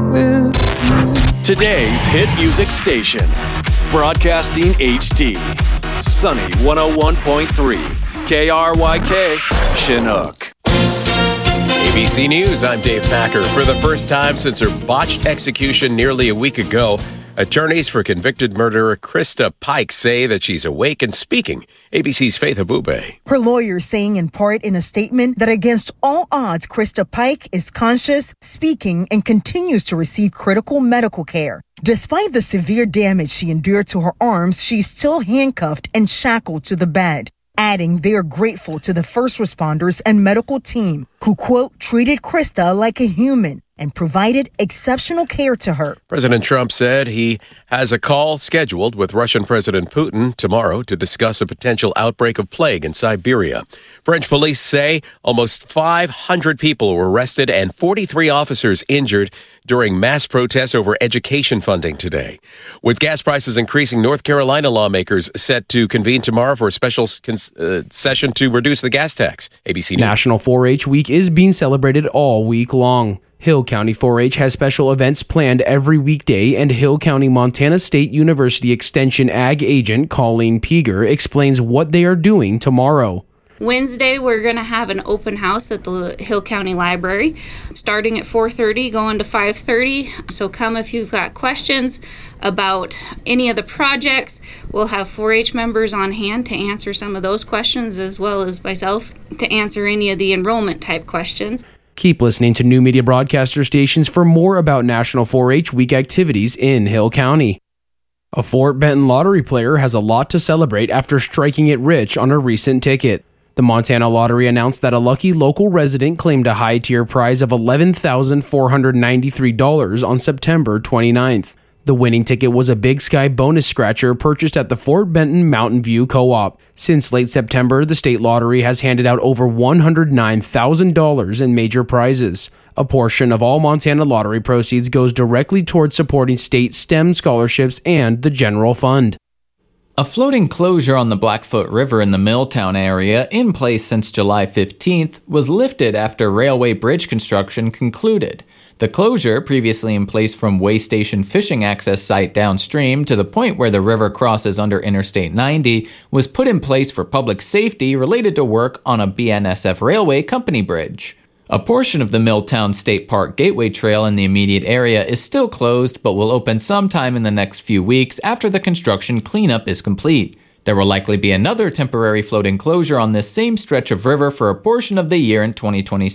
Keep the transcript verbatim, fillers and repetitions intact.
with you. Today's hit music station, broadcasting H D. Sunny one oh one point three, K R Y K, Chinook. A B C News, I'm Dave Packer. For the first time since her botched execution nearly a week ago, attorneys for convicted murderer Krista Pike say that she's awake and speaking. A B C's Faith Abube. Her lawyer saying in part in a statement that against all odds, Krista Pike is conscious, speaking, and continues to receive critical medical care. Despite the severe damage she endured to her arms, she's still handcuffed and shackled to the bed. Adding they're grateful to the first responders and medical team who, quote, treated Krista like a human and provided exceptional care to her. President Trump said he has a call scheduled with Russian President Putin tomorrow to discuss a potential outbreak of plague in Siberia. French police say almost five hundred people were arrested and forty-three officers injured during mass protests over education funding today. With gas prices increasing, North Carolina lawmakers set to convene tomorrow for a special uh, session to reduce the gas tax. A B C News. National four H Week is being celebrated all week long. Hill County four H has special events planned every weekday, and Hill County Montana State University Extension Ag Agent Colleen Peeger explains what they are doing tomorrow. Wednesday, we're going to have an open house at the Hill County Library, starting at four thirty, going to five thirty. So come if you've got questions about any of the projects. We'll have four H members on hand to answer some of those questions, as well as myself to answer any of the enrollment type questions. Keep listening to new media broadcaster stations for more about National four H Week activities in Hill County. A Fort Benton lottery player has a lot to celebrate after striking it rich on a recent ticket. The Montana Lottery announced that a lucky local resident claimed a high-tier prize of eleven thousand four hundred ninety-three dollars on September twenty-ninth. The winning ticket was a Big Sky bonus scratcher purchased at the Fort Benton Mountain View Co-op. Since late September, the state lottery has handed out over one hundred nine thousand dollars in major prizes. A portion of all Montana lottery proceeds goes directly towards supporting state STEM scholarships and the general fund. A floating closure on the Blackfoot River in the Milltown area, in place since July fifteenth, was lifted after railway bridge construction concluded. The closure, previously in place from Way Station fishing access site downstream to the point where the river crosses under Interstate ninety, was put in place for public safety related to work on a B N S F Railway company bridge. A portion of the Milltown State Park Gateway Trail in the immediate area is still closed, but will open sometime in the next few weeks after the construction cleanup is complete. There will likely be another temporary floating closure on this same stretch of river for a portion of the year in twenty twenty-six.